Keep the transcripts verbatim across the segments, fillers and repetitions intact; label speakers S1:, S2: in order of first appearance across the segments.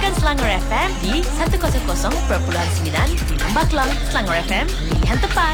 S1: dengarkan Selangor F M di seratus perpuluhan sembilan di Lembah Kelang. Selangor F M, pilihan tepat.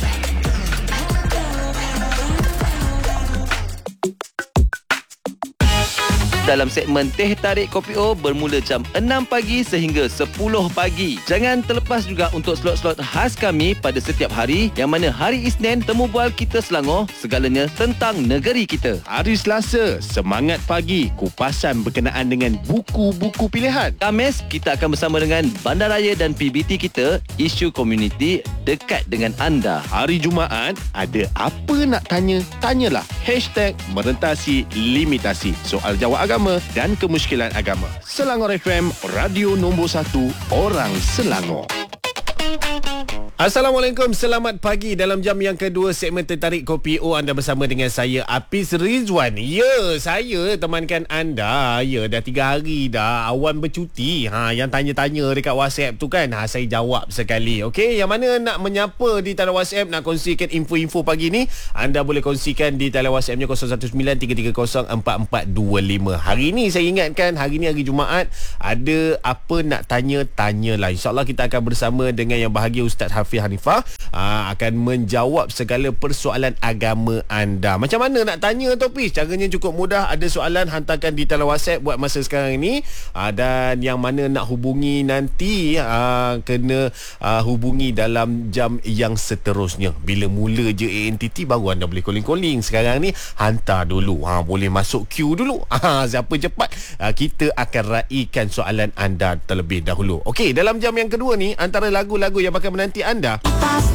S2: Dalam segmen Teh Tarik Kopi O bermula jam enam pagi sehingga sepuluh pagi. Jangan terlepas juga untuk slot-slot khas kami pada setiap hari, yang mana hari Isnin Temu Bual Kita Selangor, segalanya tentang negeri kita.
S3: Hari Selasa, Semangat Pagi, kupasan berkenaan dengan buku-buku pilihan.
S2: Khamis, kita akan bersama dengan Bandaraya dan P B T kita, isu komuniti dekat dengan anda.
S3: Hari Jumaat, ada apa nak tanya? Tanyalah. Hashtag merentasi limitasi. Soal jawab agama dan kemusykilan agama. Selangor F M, radio nombor satu, orang Selangor. Assalamualaikum, selamat pagi. Dalam jam yang kedua segmen Tertarik Kopi O, anda bersama dengan saya Apis Rizwan. Ya, saya temankan anda. Ya, dah tiga hari dah awan bercuti. Ha, yang tanya-tanya dekat WhatsApp tu kan, ha, saya jawab sekali. Okey, yang mana nak menyapa di talian WhatsApp, nak kongsikan info-info pagi ni, anda boleh kongsikan di talian WhatsAppnya kosong satu sembilan tiga tiga kosong empat empat dua lima. Hari ni saya ingatkan, hari ni hari Jumaat, ada apa nak tanya, tanyalah. InsyaAllah kita akan bersama dengan yang bahagia Ustaz Hafiz Hanifah, aa, akan menjawab segala persoalan agama anda. Macam mana nak tanya, Topis? Caranya cukup mudah. Ada soalan, hantarkan di talian WhatsApp buat masa sekarang ini. Aa, dan yang mana nak hubungi nanti, aa, kena aa, hubungi dalam jam yang seterusnya. Bila mula je A N T T, baru anda boleh calling-calling. Sekarang ni, hantar dulu. Ha, boleh masuk queue dulu. Ha, siapa cepat, aa, kita akan raikan soalan anda terlebih dahulu. Okey, dalam jam yang kedua ni, antara lagu-lagu yang bakal menanti anda,